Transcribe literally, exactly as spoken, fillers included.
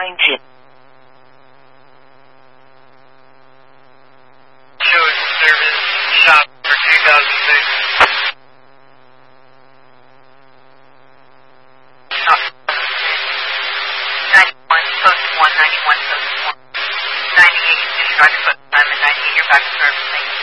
nineteen. Show service shop for two thousand six. ninety-one, post one, ninety-one, post one. ninety-eight, describe the foot time, and ninety-eight, you're back to service.